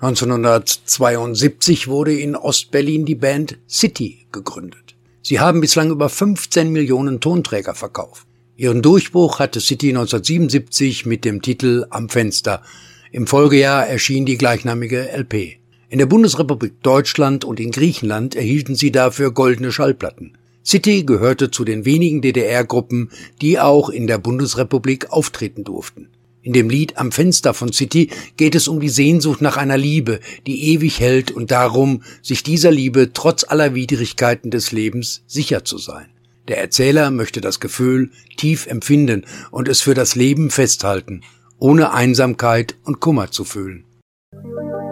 1972 wurde in Ostberlin die Band City gegründet. Sie haben bislang über 15 Millionen Tonträger verkauft. Ihren Durchbruch hatte City 1977 mit dem Titel Am Fenster. Im Folgejahr erschien die gleichnamige LP. In der Bundesrepublik Deutschland und in Griechenland erhielten sie dafür goldene Schallplatten. City gehörte zu den wenigen DDR-Gruppen, die auch in der Bundesrepublik auftreten durften. In dem Lied Am Fenster von City geht es um die Sehnsucht nach einer Liebe, die ewig hält und darum, sich dieser Liebe trotz aller Widrigkeiten des Lebens sicher zu sein. Der Erzähler möchte das Gefühl tief empfinden und es für das Leben festhalten, ohne Einsamkeit und Kummer zu fühlen.